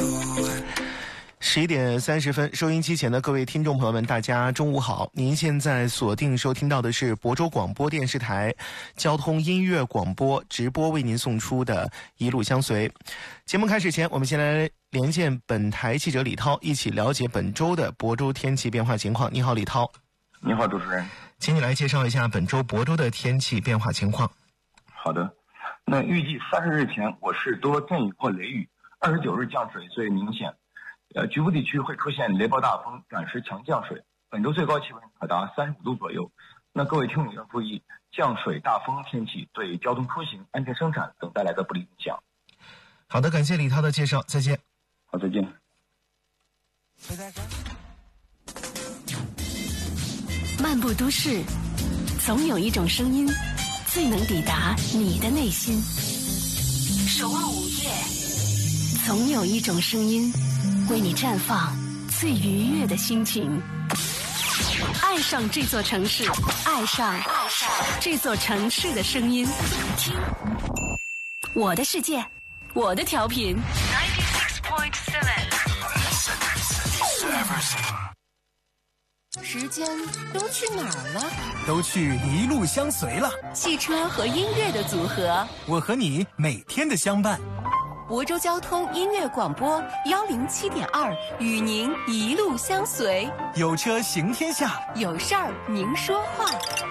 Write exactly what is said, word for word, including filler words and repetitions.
十一点三十分，收音机前的各位听众朋友们，大家中午好！您现在锁定收听到的是亳州广播电视台交通音乐广播直播为您送出的《一路相随》。节目开始前，我们先来连线本台记者李涛，一起了解本周的亳州天气变化情况。你好，李涛。 你好，主持人。 请你来介绍一下本周亳州的天气变化情况。 好的，那预计三十日前我市多阵雨或雷雨，二十九日降水最明显。呃，局部地区会出现雷暴大风，短时强降水。本周最高气温可达三十五度左右。那各位听友要注意，降水大风天气对交通出行、安全生产等带来的不利影响。 好的，感谢李涛的介绍，再见。 好，再见。 漫步都市，总有一种声音最能抵达你的内心。守望午夜，总有一种声音为你绽放最愉悦的心情。爱上这座城市，爱上爱上这座城市的声音。听我的世界，我的调频。 时间都去哪儿了？ 都去一路相随了。 汽车和音乐的组合， 我和你每天的相伴。 亳州交通音乐广播幺零七点二，与您一路相随。 有车行天下， 有事儿您说话。